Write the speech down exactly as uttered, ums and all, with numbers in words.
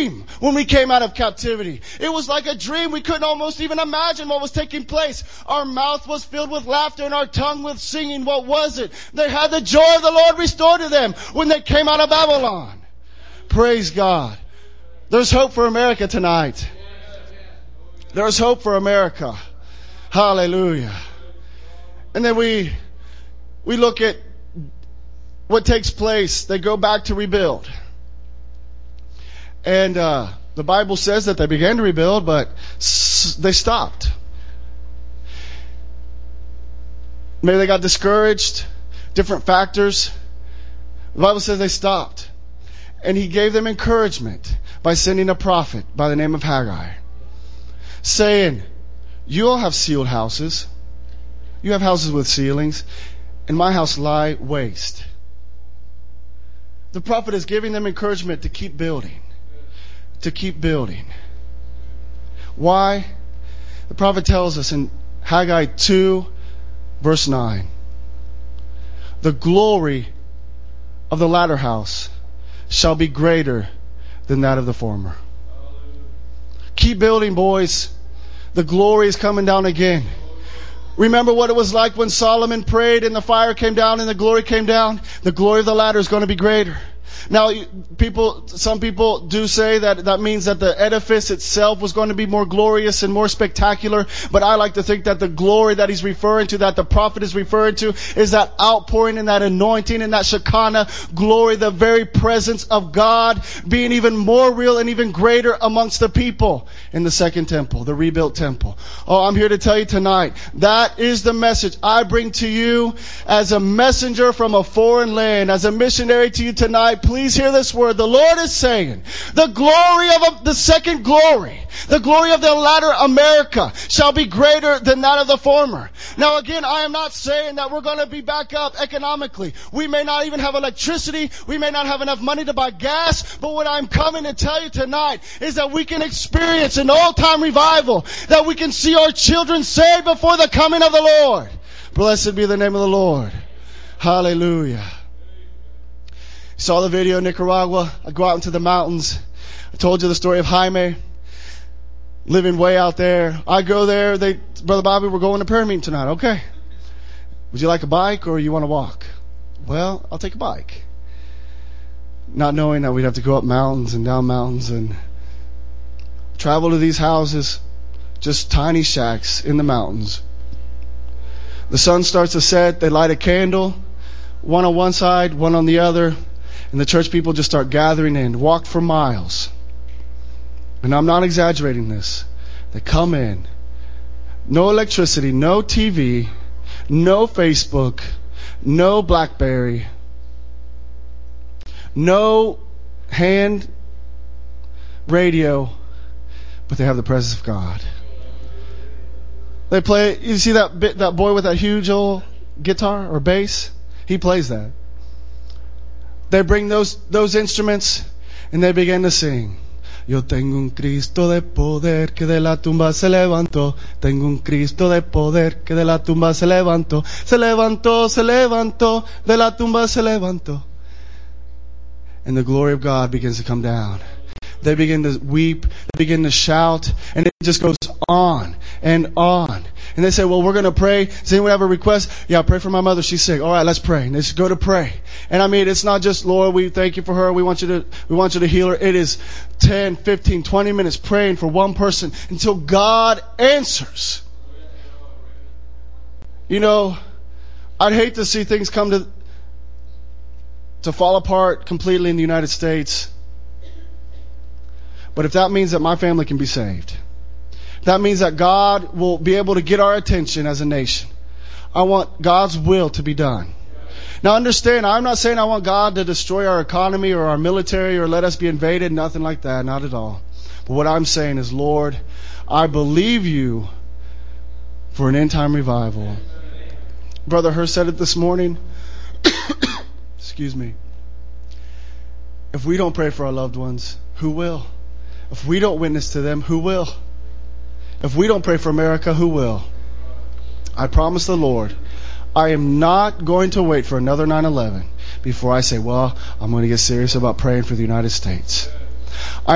dream when we came out of captivity. It was like a dream. We couldn't almost even imagine what was taking place. Our mouth was filled with laughter and our tongue with singing. What was it? They had the joy of the Lord restored to them when they came out of Babylon. Praise God. There's hope for America tonight. There's hope for America. Hallelujah. And then we we look at what takes place. They go back to rebuild. And uh, the Bible says that they began to rebuild, but s- they stopped. Maybe they got discouraged. Different factors. The Bible says they stopped. And he gave them encouragement by sending a prophet by the name of Haggai, saying, you all have sealed houses. You have houses with ceilings. And my house lie waste. The prophet is giving them encouragement to keep building. To keep building. Why? The prophet tells us in Haggai two, verse nine. The glory of the latter house shall be greater than that of the former. Keep building, boys. The glory is coming down again. Remember what it was like when Solomon prayed and the fire came down and the glory came down? The glory of the latter is going to be greater. Now, people, some people do say that that means that the edifice itself was going to be more glorious and more spectacular. But I like to think that the glory that he's referring to, that the prophet is referring to, is that outpouring and that anointing and that Shekinah glory, the very presence of God being even more real and even greater amongst the people in the second temple, the rebuilt temple. Oh, I'm here to tell you tonight, that is the message I bring to you as a messenger from a foreign land, as a missionary to you tonight. Please hear this word. The Lord is saying, the glory of the second glory, the glory of the latter America shall be greater than that of the former. Now again, I am not saying that we're going to be back up economically. We may not even have electricity. We may not have enough money to buy gas. But what I'm coming to tell you tonight is that we can experience an old-time revival, that we can see our children saved before the coming of the Lord. Blessed be the name of the Lord. Hallelujah. Saw the video in Nicaragua. I go out into the mountains. I told you the story of Jaime living way out there. I go there. They, Brother Bobby, we're going to prayer meeting tonight. Okay. Would you like a bike or you want to walk? Well, I'll take a bike. Not knowing that we'd have to go up mountains and down mountains and travel to these houses, just tiny shacks in the mountains. The sun starts to set. They light a candle, one on one side, one on the other. And the church people just start gathering in, walk for miles. And I'm not exaggerating this. They come in. No electricity, no T V, no Facebook, no BlackBerry, no hand radio, but they have the presence of God. They play, you see that bit, that boy with that huge old guitar or bass? He plays that. They bring those those instruments and they begin to sing. Yo tengo un Cristo de poder que de la tumba se levantó. Tengo un Cristo de poder que de la tumba se levantó. Se levantó, se levantó, de la tumba se levantó. And the glory of God begins to come down. They begin to weep, they begin to shout, and it just goes on and on. And they say, well, we're going to pray. Does anyone have a request? Yeah, pray for my mother. She's sick. All right, let's pray. And they just go to pray. And I mean, it's not just, Lord, we thank you for her. We want you to, we want you to heal her. It is ten, fifteen, twenty minutes praying for one person until God answers. You know, I'd hate to see things come to, to fall apart completely in the United States. But if that means that my family can be saved, that means that God will be able to get our attention as a nation. I want God's will to be done. Now understand, I'm not saying I want God to destroy our economy or our military or let us be invaded. Nothing like that. Not at all. But what I'm saying is, Lord, I believe you for an end time revival. Brother Hur said it this morning. Excuse me. If we don't pray for our loved ones, who will? If we don't witness to them, who will? If we don't pray for America, who will? I promise the Lord, I am not going to wait for another nine eleven before I say, well, I'm going to get serious about praying for the United States. I